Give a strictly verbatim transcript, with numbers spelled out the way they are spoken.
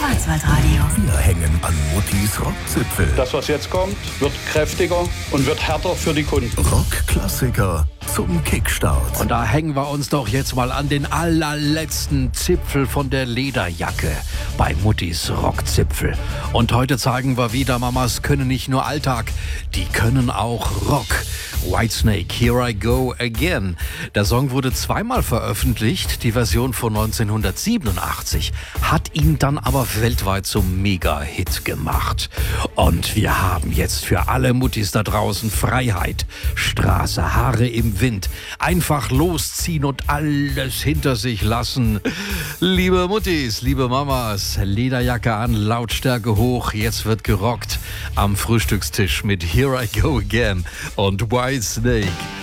Schwarzwaldradio. Wir hängen an Muttis Rockzipfel. Das, was jetzt kommt, wird kräftiger und wird härter für die Kunden. Rockklassiker zum Kickstart. Und da hängen wir uns doch jetzt mal an den allerletzten Zipfel von der Lederjacke bei Muttis Rockzipfel. Und heute zeigen wir wieder, Mamas können nicht nur Alltag, die können auch Rock. Whitesnake, Here I Go Again. Der Song wurde zweimal veröffentlicht. Die Version von neunzehnhundertsiebenundachtzig hat ihn dann aber weltweit zum Mega-Hit gemacht. Und wir haben jetzt für alle Muttis da draußen Freiheit. Straße, Haare im Wind. Einfach losziehen und alles hinter sich lassen. Liebe Muttis, liebe Mamas, Lederjacke an, Lautstärke hoch. Jetzt wird gerockt am Frühstückstisch mit Here I Go Again und Whitesnake.